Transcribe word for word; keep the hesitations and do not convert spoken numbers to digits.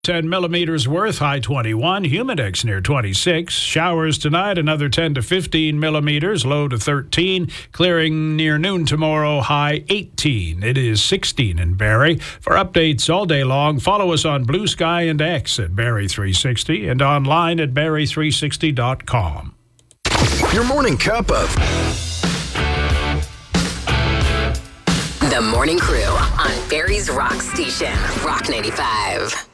ten millimeters worth, high twenty-one. Humidex near twenty-six. Showers tonight, another ten to fifteen millimeters, low to thirteen. Clearing near noon tomorrow, high eighteen. It is sixteen in Barrie. For updates all day long, follow us on Blue Sky and X at Barrie three sixty and online at barrie three sixty dot com. Your morning cup of The Morning Crew on Barrie's Rock Station, Rock ninety-five.